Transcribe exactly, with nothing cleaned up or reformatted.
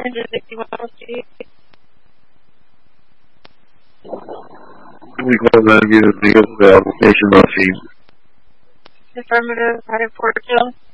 hundred sixty miles to east. We call that give the application Buffy. Affirmative, headed Fort Hill.